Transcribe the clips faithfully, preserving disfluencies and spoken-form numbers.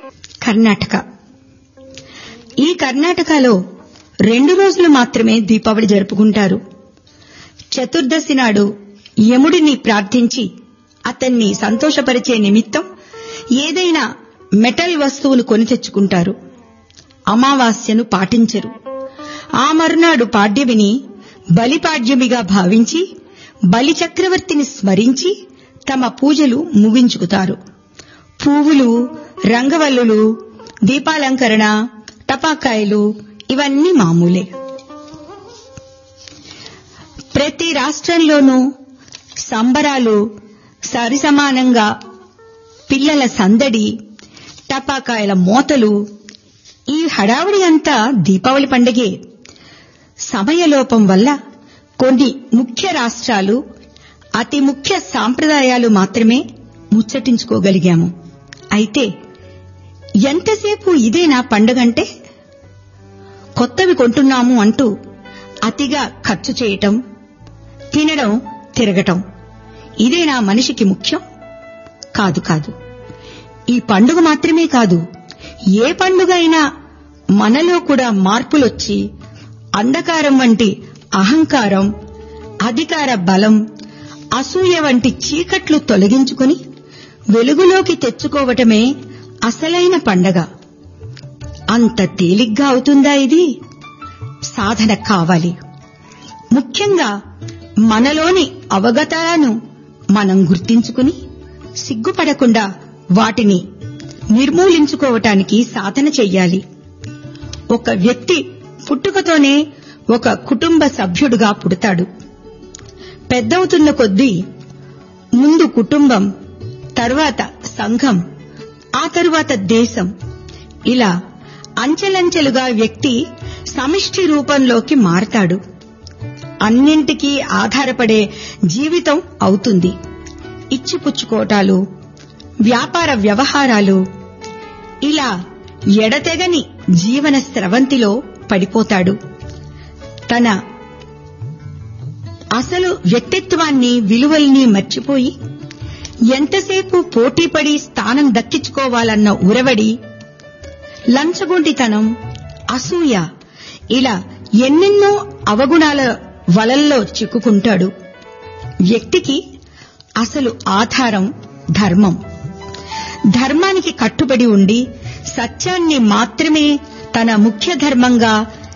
కర్ణాటక. ఈ కర్ణాటకలో రెండు రోజులు మాత్రమే దీపావళి జరుపుకుంటారు. చతుర్దశి నాడు యముడిని ప్రార్థించి అతన్ని సంతోషపరిచే నిమిత్తం ఏదైనా మెటల్ వస్తువును కొని తెచ్చుకుంటారు. అమావాస్యను పాటించరు. ఆ మరునాడు పాడ్యమిని బలిపాడ్యమిగా భావించి బలి చక్రవర్తిని స్మరించి తమ పూజలు ముగించుకుతారు. పువ్వులు, రంగవల్లులు, దీపాలంకరణ, టపాకాయలు ఇవన్నీ మామూలే. ప్రతి రాష్ట్రంలోనూ సంబరాలు సరిసమానంగా, పిల్లల సందడి, టపాకాయల మోతలు, ఈ హడావుడి అంతా దీపావళి పండగే. సమయలోపం వల్ల కొన్ని ముఖ్య రాష్ట్రాలు అతి ముఖ్య సాంప్రదాయాలు మాత్రమే ముచ్చటించుకోగలిగాము. అయితే ఎంతసేపు ఇదేనా పండగంటే? కొత్తవి కొంటున్నాము అంటూ అతిగా ఖర్చు చేయటం, తినడం, తిరగటం ఇదేనా మనిషికి ముఖ్యం? కాదు కాదు. ఈ పండుగ మాత్రమే కాదు, ఏ పండుగ అయినా మనలో కూడా మార్పులొచ్చి అంధకారం వంటి అహంకారం, అధికార బలం, అసూయ వంటి చీకట్లు తొలగించుకుని వెలుగులోకి తెచ్చుకోవటమే అసలైన పండగ. అంత తేలిగ్గా అవుతుందా ఇది? సాధన కావాలి. ముఖ్యంగా మనలోని అవగతాలను మనం గుర్తించుకుని సిగ్గుపడకుండా వాటిని నిర్మూలించుకోవటానికి సాధన చెయ్యాలి. ఒక వ్యక్తి పుట్టుకతోనే ఒక కుటుంబ సభ్యుడుగా పుడతాడు. పెద్దవుతున్న కొద్దీ ముందు కుటుంబం, తరువాత సంఘం, ఆ తరువాత దేశం, ఇలా అంచెలంచెలుగా వ్యక్తి సమిష్టి రూపంలోకి మారతాడు. అన్నింటికీ ఆధారపడే జీవితం అవుతుంది. ఇచ్చిపుచ్చుకోటాలు, వ్యాపార వ్యవహారాలు, ఇలా ఎడతెగని జీవన స్రవంతిలో పడిపోతాడు. తన అసలు వ్యక్తిత్వాన్ని, విలువల్ని మర్చిపోయి ఎంతసేపు పోటీపడి స్థానం దక్కించుకోవాలన్న ఉరవడి, లంచగొండితనం, అసూయ, ఇలా ఎన్నెన్నో అవగుణాల వలల్లో చిక్కుకుంటాడు. వ్యక్తికి అసలు ఆధారం ధర్మం. ధర్మానికి కట్టుబడి ఉండి సత్యాన్ని మాత్రమే తన ముఖ్య ధర్మంగా,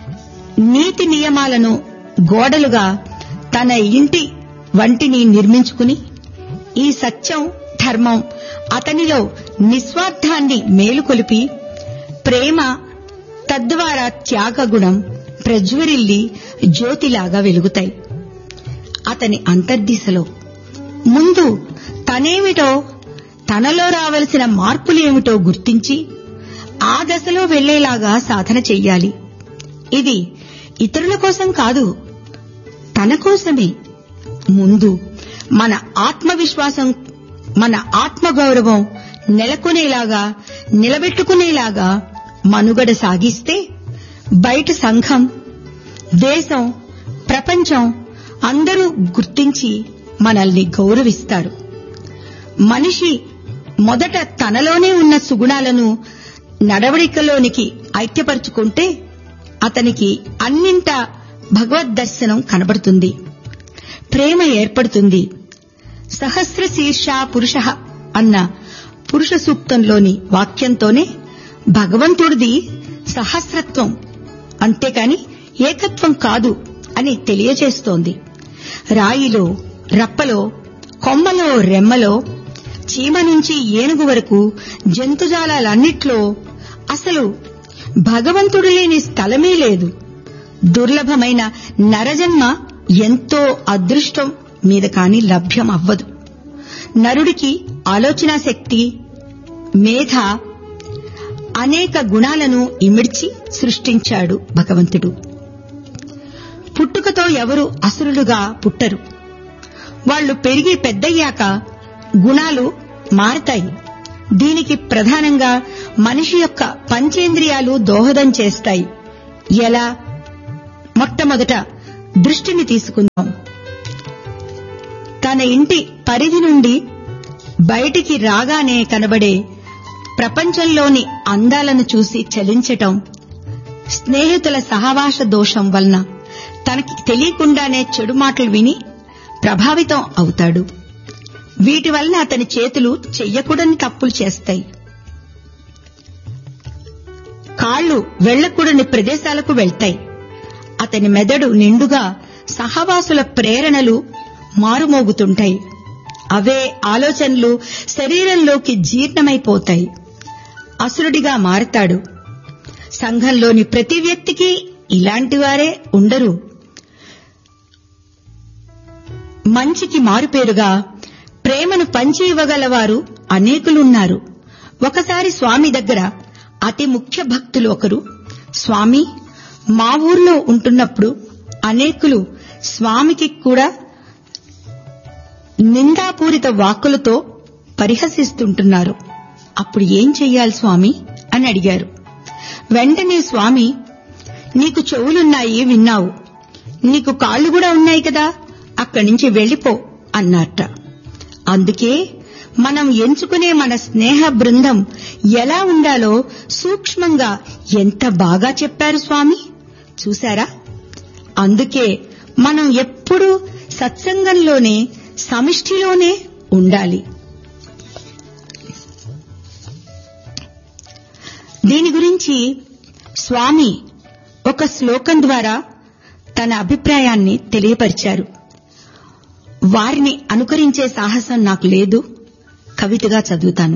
నీతి నియమాలను గోడలుగా తన ఇంటి వంటిని నిర్మించుకుని ఈ సత్యం, ధర్మం అతనిలో నిస్వార్థాన్ని మేలుకొలిపి ప్రేమ, తద్వారా త్యాగగుణం ప్రజ్వరిల్లి జ్యోతిలాగా వెలుగుతాయి. అతని అంతర్దిశలో ముందు తనేమిటో, తనలో రావలసిన మార్పులేమిటో గుర్తించి ఆ దశలో వెళ్లేలాగా సాధన చెయ్యాలి. ఇది ఇతరుల కోసం కాదు, తన కోసమే. ముందు మన ఆత్మవిశ్వాసం, మన ఆత్మగౌరవం నెలకొనేలాగా, నిలబెట్టుకునేలాగా మనుగడ సాగిస్తే బయట సంఘం, దేశం, ప్రపంచం అందరూ గుర్తించి మనల్ని గౌరవిస్తారు. మనిషి మొదట తనలోనే ఉన్న సుగుణాలను నడవడికలోనికి ఐక్యపరుచుకుంటే అతనికి అన్నింటా భగవద్ దర్శనం కనబడుతుంది, ప్రేమ ఏర్పడుతుంది. సహస్ర శీర్ష పురుష అన్న పురుష సూక్తంలోని వాక్యంతోనే భగవంతుడిది సహస్రత్వం, అంతేకాని ఏకత్వం కాదు అని తెలియజేస్తోంది. రాయిలో, రప్పలో, కొమ్మలో, రెమ్మలో, చీమ నుంచి ఏనుగు వరకు జంతుజాలాలన్నిట్లో అసలు భగవంతుడు లేని స్థలమే లేదు. దుర్లభమైన నరజన్మ ఎంతో అదృష్టం మీద కాని లభ్యం అవ్వదు. నరుడికి ఆలోచనా శక్తి, మేధ, అనేక గుణాలను ఇమిడ్చి సృష్టించాడు భగవంతుడు. పుట్టుకతో ఎవరు అసురులుగా పుట్టరు. వాళ్లు పెరిగి పెద్దయ్యాక గుణాలు మారతాయి. దీనికి ప్రధానంగా మనిషి యొక్క పంచేంద్రియాలు దోహదం చేస్తాయి. ఎలా? మొట్టమొదట దృష్టిని తీసుకుందాం. తన ఇంటి పరిధి నుండి బయటికి రాగానే కనబడే ప్రపంచంలోని అందాలను చూసి చలించటం, స్నేహితుల సహవాస దోషం వలన తనకి తెలియకుండానే చెడు మాటలు విని ప్రభావితం అవుతాడు. వీటి వలన అతని చేతులు చెయ్యకూడని తప్పులు చేస్తాయి. కాళ్లు వెళ్లకూడని ప్రదేశాలకు వెళ్తాయి. అతని మెదడు నిండుగా సహవాసుల ప్రేరణలు మారుమోగుతుంటాయి. అవే ఆలోచనలు శరీరంలోకి జీర్ణమైపోతాయి. అసురుడిగా మారతాడు. సంఘంలోని ప్రతి వ్యక్తికి ఇలాంటివారే ఉండరు. మంచికి మారుపేరుగా ప్రేమను పంచి ఇవ్వగలవారు అనేకులున్నారు. ఒకసారి స్వామి దగ్గర అతి ముఖ్య భక్తులు ఒకరు, స్వామి, మా ఊర్లో ఉంటున్నప్పుడు అనేకులు స్వామికి కూడా నిందాపూరిత వాక్కులతో పరిహసిస్తుంటున్నారు. అప్పుడు ఏం చెయ్యాలి స్వామి అని అడిగారు. వెంటనే స్వామి, నీకు చెవులున్నాయి, విన్నావు, నీకు కాళ్లు కూడా ఉన్నాయి కదా, అక్కడి నుంచి వెళ్లిపో అన్నట్ట. అందుకే మనం ఎంచుకునే మన స్నేహ బృందం ఎలా ఉండాలో సూక్ష్మంగా ఎంత బాగా చెప్పారు స్వామి. చూశారా? అందుకే మనం ఎప్పుడూ సత్సంగంలోనే, సమిష్టిలోనే ఉండాలి. దీని గురించి స్వామి ఒక శ్లోకం ద్వారా తన అభిప్రాయాన్ని తెలియపరిచారు. వారిని అనుకరించే సాహసం నాకు లేదు. కవితగా చదువుతాను.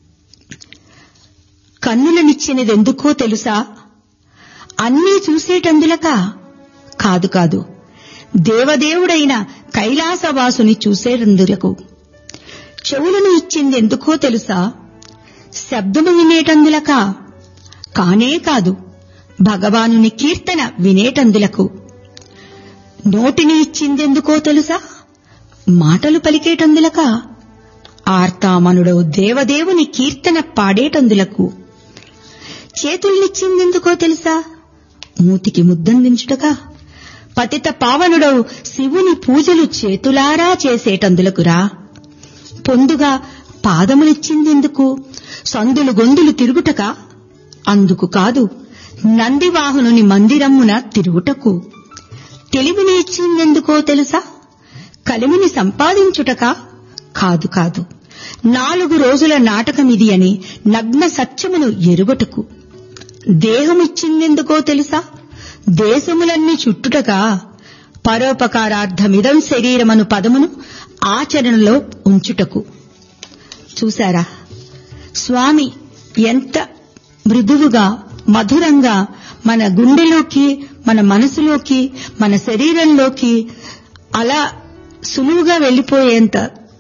కన్నులనిచ్చినదెందుకో తెలుసా? అన్నీ చూసేటందులకా? కాదు కాదు, దేవదేవుడైన కైలాసవాసుని చూసేటందులకు. చెవులను ఇచ్చిందెందుకో తెలుసా? శబ్దము వినేటందులకా? కానే కాదు, భగవానుని కీర్తన వినేటందులకు. నోటిని ఇచ్చిందెందుకో తెలుసా? మాటలు పలికేటందులకా? ఆర్తామనుడో దేవదేవుని కీర్తన పాడేటందులకు. చేతుల్నిచ్చిందెందుకో తెలుసా? మూతికి ముద్దందించుటగా. పతిత పావనుడో శివుని పూజలు చేతులారా చేసేటందులకురా. పొందుగా పాదములిచ్చిందెందుకు? సందులు గొందులు తిరుగుటకా? అందుకు కాదు, నందివాహనుని మందిరమ్మున తిరుగుటకు. తెలివిని ఇచ్చిందెందుకో తెలుసా? కలిమిని సంపాదించుటకా? కాదు కాదు, నాలుగు రోజుల నాటకమిది అని నగ్న సత్యమును ఎరుగటకు. దేహమిచ్చిందెందుకో తెలుసా? దేశములన్నీ చుట్టుటకా? పరోపకారార్థమిదం శరీరమను పదమును ఆచరణలో ఉంచుటకు. చూశారా? స్వామి ఎంత మృదువుగా, మధురంగా మన గుండెలోకి, మన మనసులోకి, మన శరీరంలోకి అలా సులువుగా వెళ్లిపోయేంత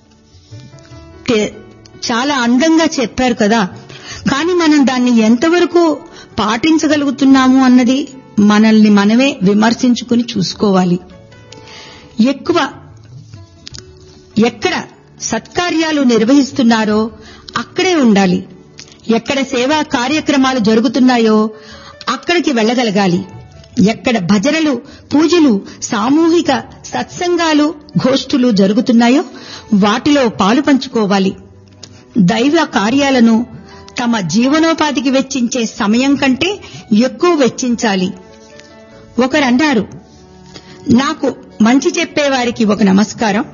చాలా అందంగా చెప్పారు కదా. కానీ మనం దాన్ని ఎంతవరకు పాటించగలుగుతున్నాము అన్నది మనల్ని మనమే విమర్శించుకుని చూసుకోవాలి. ఎక్కువ ఎక్కడ సత్కార్యాలు నిర్వహిస్తున్నారో అక్కడే ఉండాలి. ఎక్కడ సేవా కార్యక్రమాలు జరుగుతున్నాయో అక్కడికి వెళ్లగలగాలి. ఎక్కడ భజనలు, పూజలు, సామూహిక సత్సంగాలు, గోష్ఠులు జరుగుతున్నాయో వాటిలో పాలు పంచుకోవాలి. దైవ కార్యాలను తమ జీవనోపాధికి వెచ్చించే సమయం కంటే ఎక్కువ వెచ్చించాలి. ఒకరన్నారు, నాకు మంచి చెప్పేవారికి ఒక నమస్కారం,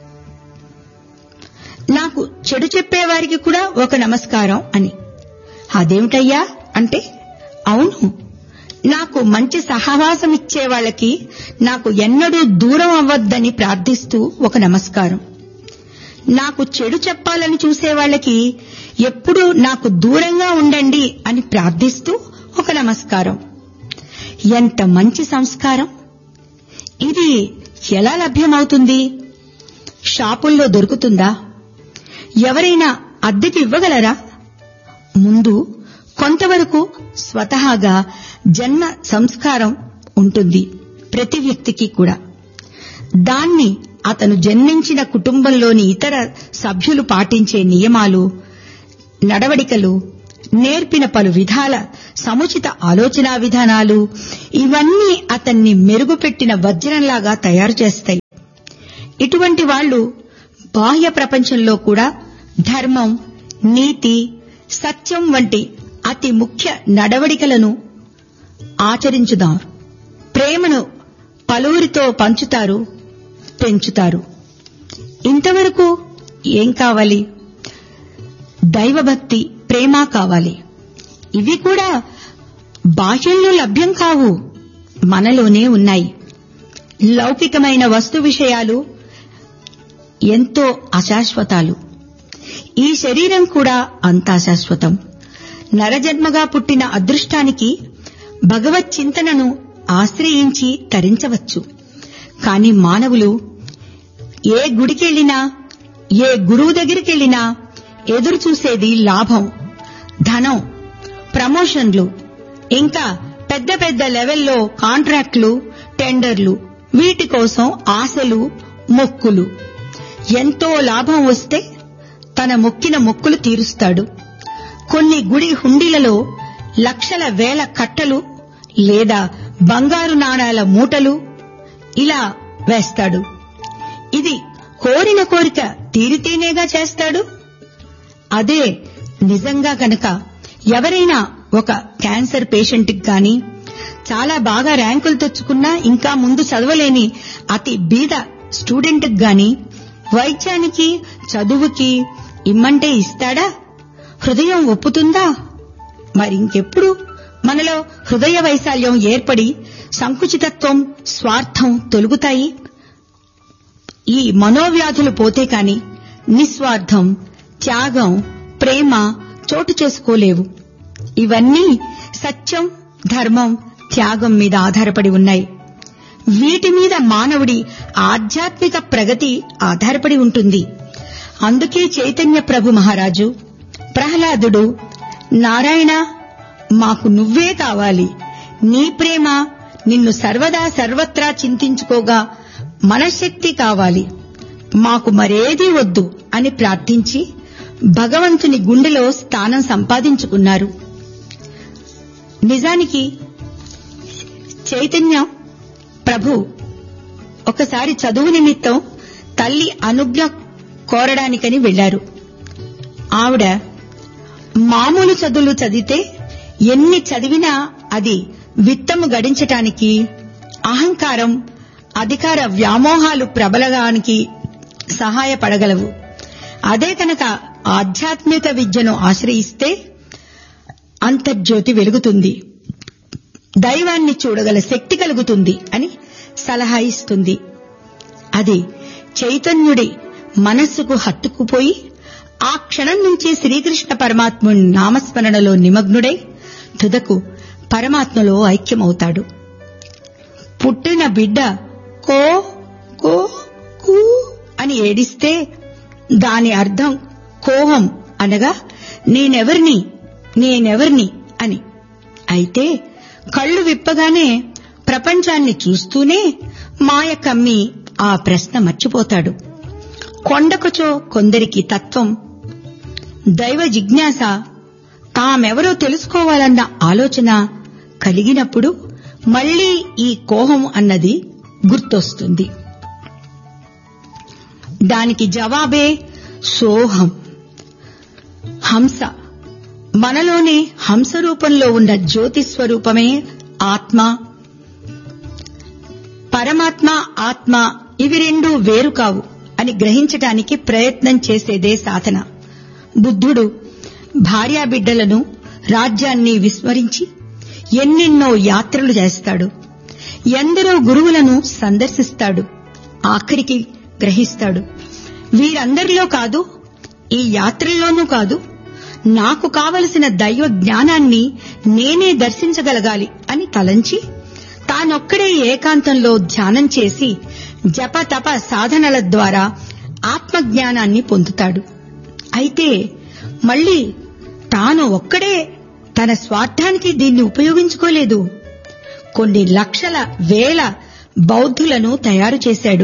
నాకు చెడు చెప్పేవారికి కూడా ఒక నమస్కారం అని. అదేమిటయ్యా అంటే, అవును, నాకు మంచి సహవాసం ఇచ్చే వాళ్ళకి నాకు ఎన్నడూ దూరం అవ్వద్దని ప్రార్థిస్తూ ఒక నమస్కారం, నాకు చెడు చెప్పాలని చూసేవాళ్లకి ఎప్పుడూ నాకు దూరంగా ఉండండి అని ప్రార్థిస్తూ ఒక నమస్కారం. ఎంత మంచి సంస్కారం! ఇది ఎలా లభ్యమవుతుంది? షాపుల్లో దొరుకుతుందా? ఎవరైనా అద్దెకి ఇవ్వగలరా? ముందు కొంతవరకు స్వతహాగా జన్మ సంస్కారం ఉంటుంది ప్రతి వ్యక్తికి కూడా. దాన్ని అతను జన్మించిన కుటుంబంలోని ఇతర సభ్యులు పాటించే నియమాలు, నడవడికలు, నేర్పిన పలు విధాల సముచిత ఆలోచనా విధానాలు, ఇవన్నీ అతన్ని మెరుగుపెట్టిన వజ్రంలాగా తయారు చేస్తాయి. ఇటువంటి వాళ్లు బాహ్య ప్రపంచంలో కూడా ధర్మం, నీతి, సత్యం వంటి అతి ముఖ్య నడవడికలను ఆచరించుదాం. ప్రేమను పలువురితో పంచుతారు, పెంచుతారు. ఇంతవరకు ఏం కావాలి? దైవభక్తి, ప్రేమ కావాలి. ఇవి కూడా బాహ్యంలో లభ్యం కావు, మనలోనే ఉన్నాయి. లౌకికమైన వస్తు విషయాలు ఎంతో అశాశ్వతాలు. ఈ శరీరం కూడా అంత అశాశ్వతం. నరజన్మగా పుట్టిన అదృష్టానికి భగవత్ చింతనను ఆశ్రయించి తరించవచ్చు. కాని మానవులు ఏ గుడికెళ్లినా, ఏ గురువు దగ్గరికెళ్లినా ఎదురు చూసేది లాభం, ధనం, ప్రమోషన్లు, ఇంకా పెద్ద పెద్ద లెవెల్లో కాంట్రాక్టులు, టెండర్లు. వీటి కోసం ఆశలు, మొక్కులు. ఎంతో లాభం వస్తే తన మొక్కిన మొక్కులు తీరుస్తాడు. కొన్ని గుడి హుండీలలో లక్షల వేల కట్టలు లేదా బంగారు నాణాల మూటలు ఇలా వేస్తాడు. ఇది కోరిన కోరిక తీరితేనేగా చేస్తాడు. అదే నిజంగా గనక ఎవరైనా ఒక క్యాన్సర్ పేషెంట్కి గాని, చాలా బాగా ర్యాంకులు తెచ్చుకున్నా ఇంకా ముందు చదవలేని అతి బీద స్టూడెంట్కి గాని వైద్యానికి, చదువుకి ఇమ్మంటే ఇస్తాడా? హృదయం ఒప్పుతుందా? మరింకెప్పుడు మనలో హృదయ వైశాల్యం ఏర్పడి సంకుచితత్వం, స్వార్థం తొలుగుతాయి? ఈ మనోవ్యాధులు పోతే కాని నిస్వార్థం, త్యాగం, ప్రేమ చోటు చేసుకోలేవు. ఇవన్నీ సత్యం, ధర్మం, త్యాగం మీద ఆధారపడి ఉన్నాయి. వీటి మీద మానవుడి ఆధ్యాత్మిక ప్రగతి ఆధారపడి ఉంటుంది. అందుకే చైతన్య ప్రభు మహారాజు, ప్రహ్లాదుడు, నారాయణ మాకు నువ్వే కావాలి, నీ ప్రేమ నిన్ను సర్వదా సర్వత్రా చింతించుకోగా మనశ్శక్తి కావాలి, మాకు మరేదీ వద్దు అని ప్రార్థించి భగవంతుని గుండెలో స్థానం సంపాదించుకున్నారు. నిజానికి చైతన్య ప్రభు ఒకసారి చదువు నిమిత్తం తల్లి అనుజ్ఞ కోరడానికని వెళ్లారు. ఆవిడ మామూలు చదువులు చదివితే ఎన్ని చదివినా అది విత్తము గడించటానికి, అహంకారం, అధికార వ్యామోహాలు ప్రబలగానికి సహాయపడగలవు. అదే కనుక ఆధ్యాత్మిక విద్యను ఆశ్రయిస్తే అంతర్జ్యోతి వెలుగుతుంది, దైవాన్ని చూడగల శక్తి కలుగుతుంది అని సలహా ఇస్తుంది. అది చైతన్యుడి మనస్సుకు హత్తుకుపోయి ఆ క్షణం నుంచి శ్రీకృష్ణ పరమాత్ముని నామస్మరణలో నిమగ్నుడై తుదకు పరమాత్మలో ఐక్యమవుతాడు. పుట్టిన బిడ్డ కో కో కూ అని ఏడిస్తే దాని అర్థం కోహం అనగా నేనెవర్ని నేనెవర్ని అని. అయితే కళ్లు విప్పగానే ప్రపంచాన్ని చూస్తూనే మాయ కమ్మి ఆ ప్రశ్న మర్చిపోతాడు. కొండకుచో కొందరికి తత్వం, దైవ జిజ్ఞాస, తామెవరో తెలుసుకోవాలన్న ఆలోచన కలిగినప్పుడు మళ్లీ ఈ కోహం అన్నది గుర్తొస్తుంది. దానికి జవాబే సోహం, హంస. మనలోనే హంస రూపంలో ఉన్న జ్యోతి స్వరూపమే ఆత్మ. పరమాత్మ, ఆత్మ ఇవి రెండూ వేరు కావు అని గ్రహించటానికి ప్రయత్నం చేసేదే సాధన. బుద్ధుడు భార్యాబిడ్డలను, రాజ్యాన్ని విస్మరించి ఎన్నెన్నో యాత్రలు చేస్తాడు. ఎందరో గురువులను సందర్శిస్తాడు. ఆఖరికి గ్రహిస్తాడు, వీరందరిలో కాదు, ఈ యాత్రల్లోనూ కాదు, నాకు కావలసిన దైవ జ్ఞానాన్ని నేనే దర్శించగలగాలి అని తలంచి తానొక్కడే ఏకాంతంలో ధ్యానం చేసి జప తప సాధనల ద్వారా ఆత్మజ్ఞానాన్ని పొందుతాడు. అయితే మళ్లీ తాను ఒక్కడే తన స్వార్థానికి దీన్ని ఉపయోగించుకోలేదు. కొన్ని లక్షల వేల బౌద్ధులను తయారు చేశాడు.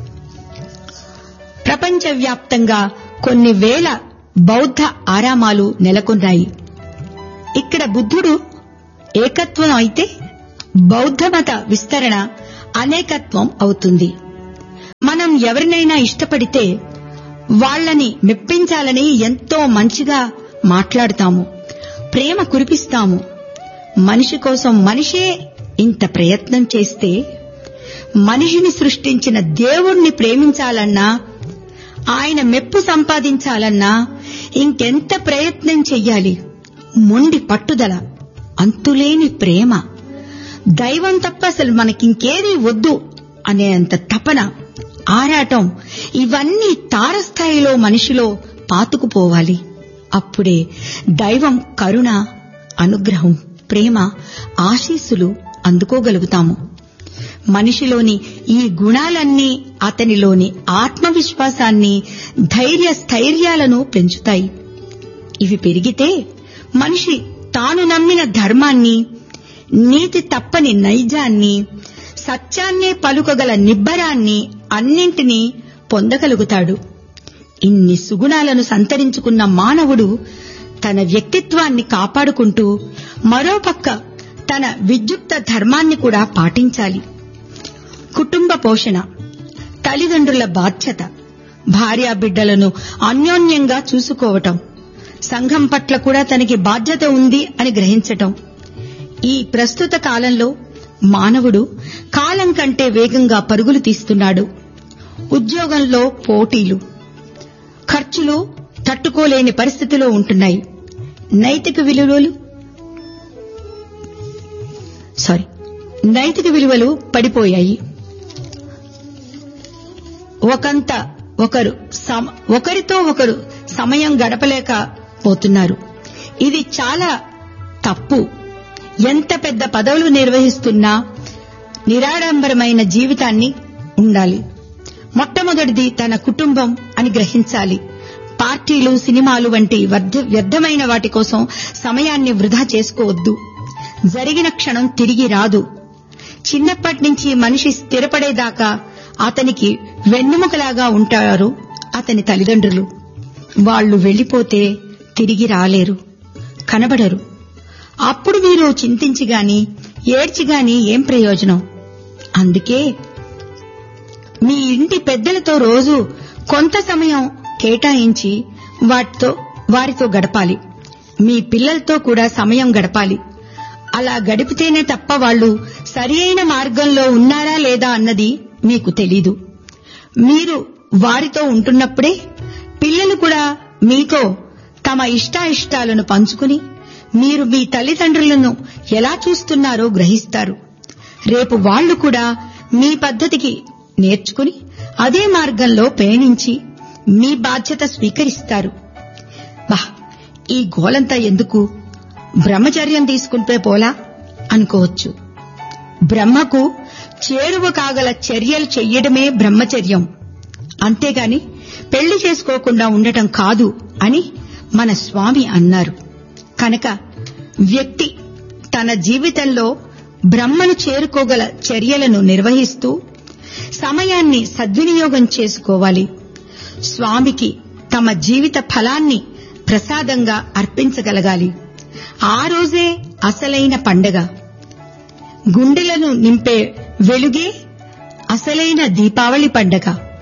ప్రపంచవ్యాప్తంగా కొన్ని వేల బౌద్ధ ఆరామాలు నెలకొన్నాయి. ఇక్కడ బుద్ధుడు ఏకత్వం అయితే బౌద్ధమత విస్తరణ అనేకత్వం అవుతుంది. మనం ఎవరినైనా ఇష్టపడితే వాళ్లని మెప్పించాలని ఎంతో మంచిగా మాట్లాడుతాము, ప్రేమ కురిపిస్తాము. మనిషి కోసం మనిషే ఇంత ప్రయత్నం చేస్తే మనిషిని సృష్టించిన దేవుణ్ణి ప్రేమించాలన్నా, ఆయన మెప్పు సంపాదించాలన్నా ఇంకెంత ప్రయత్నం చెయ్యాలి? మొండి పట్టుదల, అంతులేని ప్రేమ, దైవం తప్ప అసలు మనకింకేదీ వద్దు అనేంత తపన, ఆరాటం, ఇవన్నీ తారస్థాయిలో మనిషిలో పాతుకుపోవాలి. అప్పుడే దైవం కరుణ, అనుగ్రహం, ప్రేమ, ఆశీస్సులు అందుకోగలుగుతాము. మనిషిలోని ఈ గుణాలన్నీ అతనిలోని ఆత్మవిశ్వాసాన్ని, ధైర్య స్థైర్యాలను పెంచుతాయి. ఇవి పెరిగితే మనిషి తాను నమ్మిన ధర్మాన్ని, నీతి తప్పని నైజాన్ని, సత్యాన్నే పలుకగల నిబ్బరాన్ని అన్నింటినీ పొందగలుగుతాడు. ఇన్ని సుగుణాలను సంతరించుకున్న మానవుడు తన వ్యక్తిత్వాన్ని కాపాడుకుంటూ మరోపక్క తన విద్యుక్త ధర్మాన్ని కూడా పాటించాలి. కుటుంబ పోషణ, తల్లిదండ్రుల బాధ్యత, భార్యాబిడ్డలను అన్యోన్యంగా చూసుకోవటం, సంఘం పట్ల కూడా తనకి బాధ్యత ఉంది అని గ్రహించటం. ఈ ప్రస్తుత కాలంలో మానవుడు కాలం కంటే వేగంగా పరుగులు తీస్తున్నాడు. ఉద్యోగంలో పోటీలు, ఖర్చులు తట్టుకోలేని పరిస్థితిలో ఉంటున్నాయి. నైతిక విలువలు సారీ నైతిక విలువలు పడిపోయాయి. ఒకంత ఒకరు ఒకరితో ఒకరు సమయం గడపలేకపోతున్నారు. ఇది చాలా తప్పు. ఎంత పెద్ద పదవులు నిర్వహిస్తున్నా నిరాడంబరమైన జీవితాన్ని ఉండాలి. మొట్టమొదటిది తన కుటుంబం అని గ్రహించాలి. పార్టీలు, సినిమాలు వంటి వ్యర్థమైన వాటి కోసం సమయాన్ని వృధా చేసుకోవద్దు. జరిగిన క్షణం తిరిగి రాదు. చిన్నప్పటి నుంచి మనిషి స్థిరపడేదాకా అతనికి వెన్నెముకలాగా ఉంటారు అతని తల్లిదండ్రులు. వాళ్లు వెళ్లిపోతే తిరిగి రాలేరు, కనబడరు. అప్పుడు మీరు చింతించిగాని ఏడ్చిగాని ఏం ప్రయోజనం? అందుకే మీ ఇంటి పెద్దలతో రోజు కొంత సమయం కేటాయించి వాటితో వారితో గడపాలి. మీ పిల్లలతో కూడా సమయం గడపాలి. అలా గడిపితేనే తప్ప వాళ్లు సరియైన మార్గంలో ఉన్నారా లేదా అన్నది మీకు తెలీదు. మీరు వారితో ఉంటున్నప్పుడే పిల్లలు కూడా మీతో తమ ఇష్టాయిష్టాలను పంచుకుని మీరు మీ తల్లిదండ్రులను ఎలా చూస్తున్నారో గ్రహిస్తారు. రేపు వాళ్లు కూడా మీ పద్ధతికి నేర్చుకుని అదే మార్గంలో పయనించి మీ బాధ్యత స్వీకరిస్తారు. బా, ఈ గోలంతా ఎందుకు, బ్రహ్మచర్యం తీసుకుంటే పోలా అనుకోవచ్చు. బ్రహ్మకు చేరువ కాగల చర్యలు చెయ్యడమే బ్రహ్మచర్యం, అంతేగాని పెళ్లి చేసుకోకుండా ఉండటం కాదు అని మన స్వామి అన్నారు. కనుక వ్యక్తి తన జీవితంలో బ్రహ్మను చేరుకోగల చర్యలను నిర్వహిస్తూ సమయాన్ని సద్వినియోగం చేసుకోవాలి. స్వామికి తమ జీవిత ఫలాన్ని ప్రసాదంగా అర్పించగలగాలి. ఆ రోజే అసలైన పండగ. గుండెలను నింపే వెలుగే అసలైన దీపావళి పండగ.